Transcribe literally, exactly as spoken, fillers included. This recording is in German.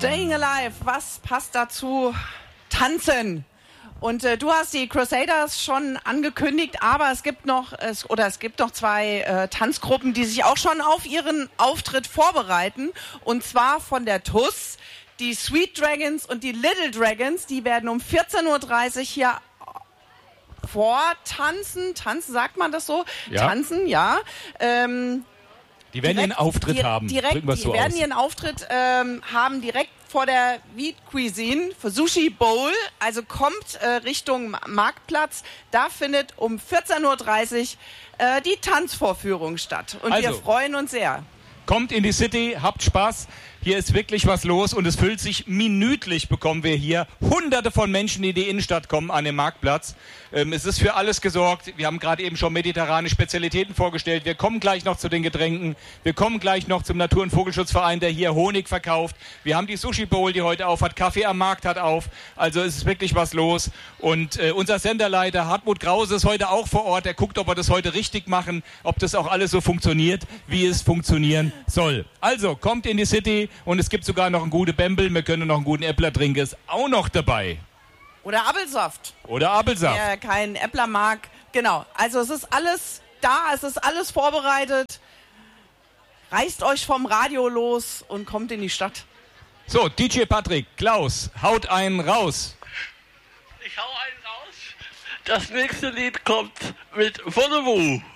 Staying Alive, was passt dazu? Tanzen. Und äh, du hast die Crusaders schon angekündigt, aber es gibt noch es, oder es gibt noch zwei äh, Tanzgruppen, die sich auch schon auf ihren Auftritt vorbereiten. Und zwar von der T U S, die Sweet Dragons und die Little Dragons. Die werden um vierzehn Uhr dreißig hier vortanzen. Tanzen, sagt man das so? Ja. Tanzen, ja. Ähm, die werden direkt, ihren Auftritt die, haben. Direkt, die so werden aus. ihren Auftritt ähm, haben direkt vor der Wheat Cuisine für Sushi Bowl. Also kommt äh, Richtung Marktplatz. Da findet um vierzehn Uhr dreißig äh, die Tanzvorführung statt. Und also, wir freuen uns sehr. Kommt in die City, habt Spaß. Hier ist wirklich was los und es füllt sich minütlich, bekommen wir hier hunderte von Menschen, die in die Innenstadt kommen, an den Marktplatz. Ähm, es ist für alles gesorgt. Wir haben gerade eben schon mediterrane Spezialitäten vorgestellt. Wir kommen gleich noch zu den Getränken. Wir kommen gleich noch zum Natur- und Vogelschutzverein, der hier Honig verkauft. Wir haben die Sushi Bowl, die heute auf hat. Kaffee am Markt hat auf. Also es ist wirklich was los. Und äh, unser Senderleiter Hartmut Krause ist heute auch vor Ort. Er guckt, ob wir das heute richtig machen, ob das auch alles so funktioniert, wie es funktionieren soll. Also kommt in die City. Und es gibt sogar noch einen guten Bembel. Wir können noch einen guten Äppler trinken. Ist auch noch dabei. Oder Apfelsaft. Oder Apfelsaft. Wer keinen Äppler mag. Genau. Also es ist alles da. Es ist alles vorbereitet. Reißt euch vom Radio los und kommt in die Stadt. So, D J Patrick, Klaus, haut einen raus. Ich hau einen raus. Das nächste Lied kommt mit Volevo.